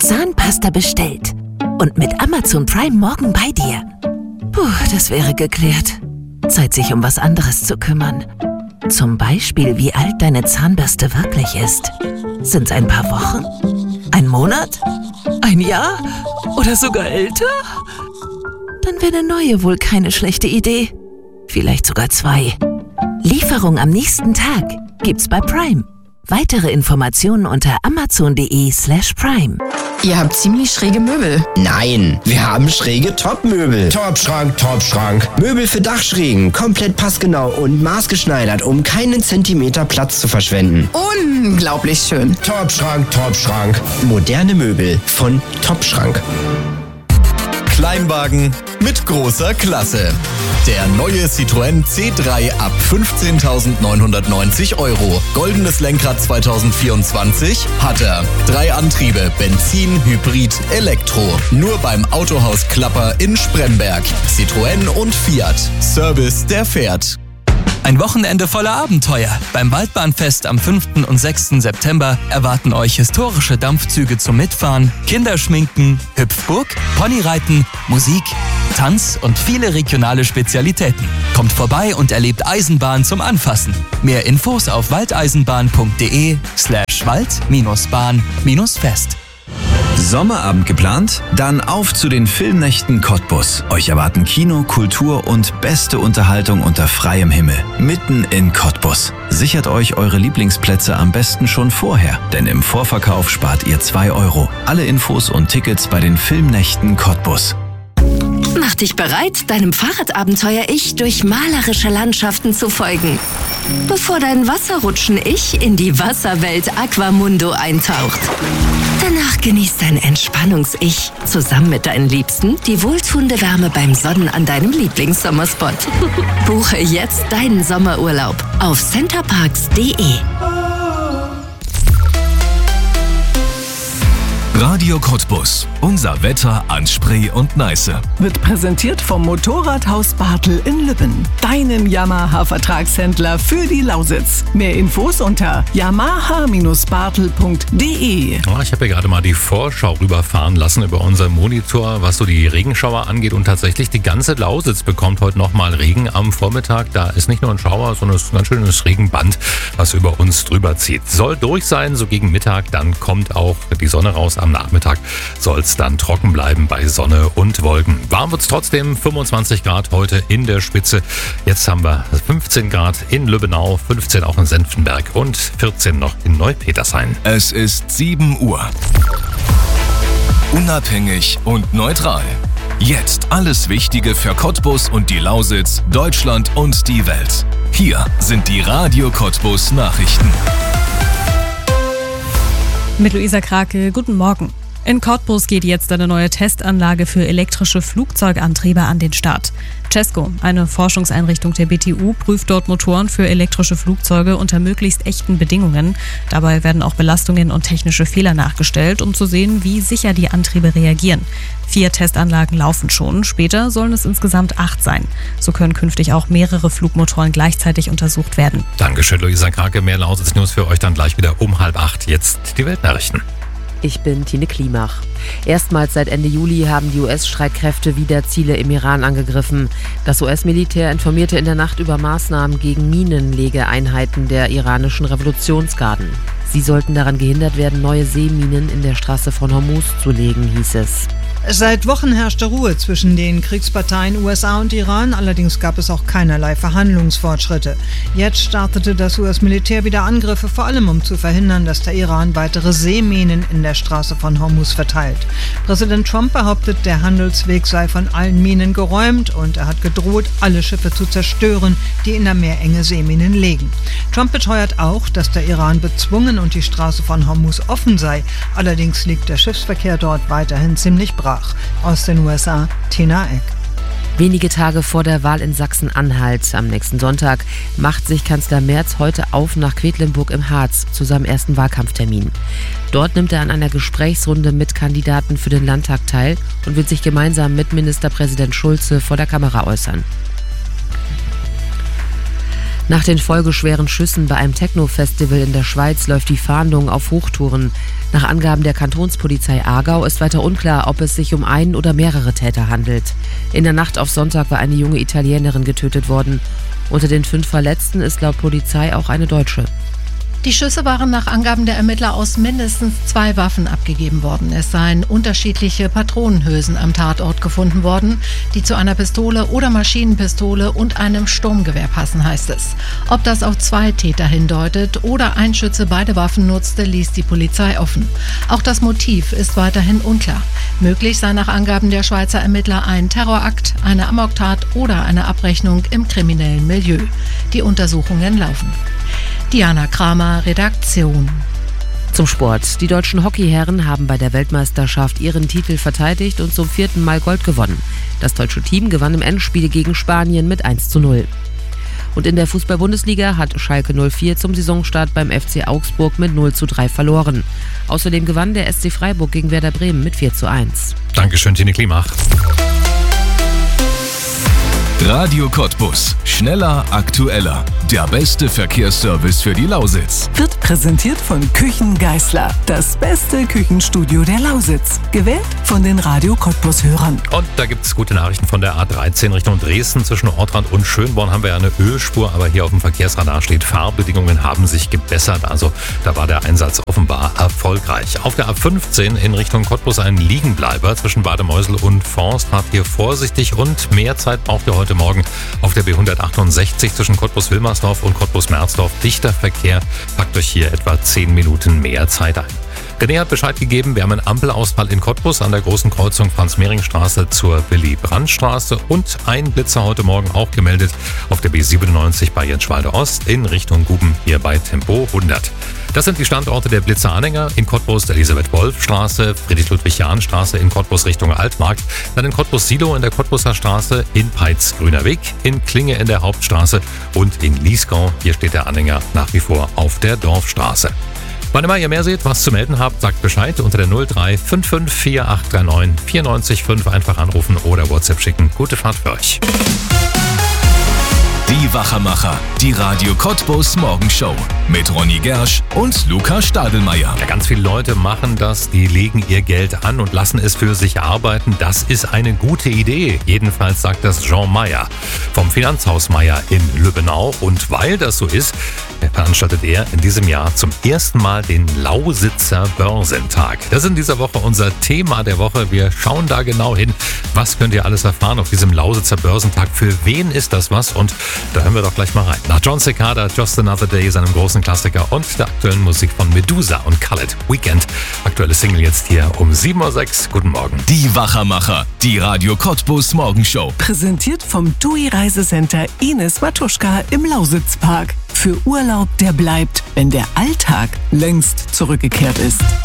Zahnpasta bestellt und mit Amazon Prime morgen bei dir. Puh, das wäre geklärt. Zeit, sich um was anderes zu kümmern. Zum Beispiel, wie alt deine Zahnbürste wirklich ist. Sind's ein paar Wochen? Ein Monat? Ein Jahr? Oder sogar älter? Dann wäre eine neue wohl keine schlechte Idee. Vielleicht sogar 2. Lieferung am nächsten Tag gibt's bei Prime. Weitere Informationen unter amazon.de/prime. Ihr habt ziemlich schräge Möbel. Nein, wir haben schräge Top-Möbel. Top-Schrank, Top-Schrank. Möbel für Dachschrägen, komplett passgenau und maßgeschneidert, um keinen Zentimeter Platz zu verschwenden. Unglaublich schön. Top-Schrank, Top-Schrank. Moderne Möbel von Top-Schrank. Kleinwagen mit großer Klasse. Der neue Citroën C3 ab 15.990 €. Goldenes Lenkrad 2024 hat er. 3 Antriebe, Benzin, Hybrid, Elektro. Nur beim Autohaus Klapper in Spremberg. Citroën und Fiat. Service, der fährt. Ein Wochenende voller Abenteuer. Beim Waldbahnfest am 5. und 6. September erwarten euch historische Dampfzüge zum Mitfahren, Kinderschminken, Hüpfburg, Ponyreiten, Musik, Tanz und viele regionale Spezialitäten. Kommt vorbei und erlebt Eisenbahn zum Anfassen. Mehr Infos auf waldeisenbahn.de/wald-bahn-fest. Sommerabend geplant? Dann auf zu den Filmnächten Cottbus. Euch erwarten Kino, Kultur und beste Unterhaltung unter freiem Himmel. Mitten in Cottbus. Sichert euch eure Lieblingsplätze am besten schon vorher, denn im Vorverkauf spart ihr 2 €. Alle Infos und Tickets bei den Filmnächten Cottbus. Mach dich bereit, deinem Fahrradabenteuer-Ich durch malerische Landschaften zu folgen. Bevor dein Wasserrutschen-Ich in die Wasserwelt Aquamundo eintaucht. Danach genießt dein Entspannungs-Ich zusammen mit deinen Liebsten die wohltuende Wärme beim Sonnen an deinem Lieblingssommerspot. Buche jetzt deinen Sommerurlaub auf centerparks.de. Radio Cottbus. Unser Wetter an Spree und Neiße. Wird präsentiert vom Motorradhaus Bartel in Lübben. Deinem Yamaha-Vertragshändler für die Lausitz. Mehr Infos unter yamaha-bartel.de. Ich habe ja gerade mal die Vorschau rüberfahren lassen über unseren Monitor, was so die Regenschauer angeht. Und tatsächlich die ganze Lausitz bekommt heute nochmal Regen am Vormittag. Da ist nicht nur ein Schauer, sondern es ist ein ganz schönes Regenband, was über uns drüber zieht. Soll durch sein, so gegen Mittag. Dann kommt auch die Sonne raus. Am Nachmittag soll es dann trocken bleiben bei Sonne und Wolken. Warm wird es trotzdem, 25 Grad heute in der Spitze. Jetzt haben wir 15 Grad in Lübbenau, 15 auch in Senftenberg und 14 noch in Neupetershain. Es ist 7 Uhr. Unabhängig und neutral. Jetzt alles Wichtige für Cottbus und die Lausitz, Deutschland und die Welt. Hier sind die Radio Cottbus Nachrichten. Mit Luisa Krake, guten Morgen. In Cottbus geht jetzt eine neue Testanlage für elektrische Flugzeugantriebe an den Start. CESCO, eine Forschungseinrichtung der BTU, prüft dort Motoren für elektrische Flugzeuge unter möglichst echten Bedingungen. Dabei werden auch Belastungen und technische Fehler nachgestellt, um zu sehen, wie sicher die Antriebe reagieren. 4 Testanlagen laufen schon, später sollen es insgesamt 8 sein. So können künftig auch mehrere Flugmotoren gleichzeitig untersucht werden. Dankeschön, Luisa Krake. Mehr Lausitz-News für euch dann gleich wieder um 7:30. Jetzt die Weltnachrichten. Ich bin Tine Klimach. Erstmals seit Ende Juli haben die US-Streitkräfte wieder Ziele im Iran angegriffen. Das US-Militär informierte in der Nacht über Maßnahmen gegen Minenlegeeinheiten der iranischen Revolutionsgarden. Sie sollten daran gehindert werden, neue Seeminen in der Straße von Hormuz zu legen, hieß es. Seit Wochen herrschte Ruhe zwischen den Kriegsparteien USA und Iran, allerdings gab es auch keinerlei Verhandlungsfortschritte. Jetzt startete das US-Militär wieder Angriffe, vor allem um zu verhindern, dass der Iran weitere Seeminen in der Straße von Hormuz verteilt. Präsident Trump behauptet, der Handelsweg sei von allen Minen geräumt und er hat gedroht, alle Schiffe zu zerstören, die in der Meerenge Seeminen legen. Trump beteuert auch, dass der Iran bezwungen und die Straße von Hormuz offen sei. Allerdings liegt der Schiffsverkehr dort weiterhin ziemlich brach. Aus den USA, Tina Eck. Wenige Tage vor der Wahl in Sachsen-Anhalt am nächsten Sonntag macht sich Kanzler Merz heute auf nach Quedlinburg im Harz zu seinem ersten Wahlkampftermin. Dort nimmt er an einer Gesprächsrunde mit Kandidaten für den Landtag teil und wird sich gemeinsam mit Ministerpräsident Schulze vor der Kamera äußern. Nach den folgeschweren Schüssen bei einem Techno-Festival in der Schweiz läuft die Fahndung auf Hochtouren. Nach Angaben der Kantonspolizei Aargau ist weiter unklar, ob es sich um einen oder mehrere Täter handelt. In der Nacht auf Sonntag war eine junge Italienerin getötet worden. Unter den 5 Verletzten ist laut Polizei auch eine Deutsche. Die Schüsse waren nach Angaben der Ermittler aus mindestens 2 Waffen abgegeben worden. Es seien unterschiedliche Patronenhülsen am Tatort gefunden worden, die zu einer Pistole oder Maschinenpistole und einem Sturmgewehr passen, heißt es. Ob das auf 2 Täter hindeutet oder ein Schütze beide Waffen nutzte, ließ die Polizei offen. Auch das Motiv ist weiterhin unklar. Möglich sei nach Angaben der Schweizer Ermittler ein Terrorakt, eine Amoktat oder eine Abrechnung im kriminellen Milieu. Die Untersuchungen laufen. Diana Kramer, Redaktion. Zum Sport. Die deutschen Hockeyherren haben bei der Weltmeisterschaft ihren Titel verteidigt und zum 4. Mal Gold gewonnen. Das deutsche Team gewann im Endspiel gegen Spanien mit 1:0. Und in der Fußball-Bundesliga hat Schalke 04 zum Saisonstart beim FC Augsburg mit 0:3 verloren. Außerdem gewann der SC Freiburg gegen Werder Bremen mit 4:1. Dankeschön, Tine Klimach. Radio Cottbus. Schneller, aktueller. Der beste Verkehrsservice für die Lausitz. Wird präsentiert von Küchen Geisler. Das beste Küchenstudio der Lausitz. Gewählt von den Radio Cottbus-Hörern. Und da gibt es gute Nachrichten von der A13 Richtung Dresden. Zwischen Ortrand und Schönborn haben wir ja eine Ölspur, aber hier auf dem Verkehrsradar steht, Fahrbedingungen haben sich gebessert. Also da war der Einsatz offenbar erfolgreich. Auf der A15 in Richtung Cottbus ein Liegenbleiber zwischen Bademeusel und Forst. Fahrt hier vorsichtig und mehr Zeit braucht ihr heute Morgen auf der B168 zwischen Cottbus-Wilmersdorf und Cottbus-Merzdorf. Dichter Verkehr, packt euch hier etwa 10 Minuten mehr Zeit ein. René hat Bescheid gegeben, wir haben einen Ampelausfall in Cottbus an der großen Kreuzung Franz-Mehring-Straße zur Willy-Brandt-Straße und ein Blitzer heute Morgen auch gemeldet auf der B97 bei Jenschwalde Ost in Richtung Guben hier bei Tempo 100. Das sind die Standorte der Blitzeranhänger in Cottbus, Elisabeth-Wolf-Straße, Friedrich-Ludwig-Jahn-Straße in Cottbus Richtung Altmarkt, dann in Cottbus-Silo in der Cottbuser Straße, in Peitz Grüner Weg, in Klinge in der Hauptstraße und in Liesgau. Hier steht der Anhänger nach wie vor auf der Dorfstraße. Wann immer ihr mehr seht, was zu melden habt, sagt Bescheid unter der 03 55 4839 94 einfach anrufen oder WhatsApp schicken. Gute Fahrt für euch. Die Wachermacher, die Radio Cottbus Morgenshow mit Ronny Gersch und Luca Stadelmeier. Ja, ganz viele Leute machen das, die legen ihr Geld an und lassen es für sich arbeiten. Das ist eine gute Idee. Jedenfalls sagt das Jean Meyer vom Finanzhaus Meyer in Lübbenau. Und weil das so ist, veranstaltet er in diesem Jahr zum ersten Mal den Lausitzer Börsentag. Das ist in dieser Woche unser Thema der Woche. Wir schauen da genau hin. Was könnt ihr alles erfahren auf diesem Lausitzer Börsentag? Für wen ist das was? Und da hören wir doch gleich mal rein. Nach John Cicada, Just Another Day, seinem großen Klassiker und der aktuellen Musik von Medusa und Khaled, Weekend. Aktuelle Single jetzt hier um 7:06 Uhr. Guten Morgen. Die Wachermacher, die Radio Cottbus Morgenshow. Präsentiert vom TUI Reisecenter Ines Matuschka im Lausitzpark. Für Urlaub, der bleibt, wenn der Alltag längst zurückgekehrt ist.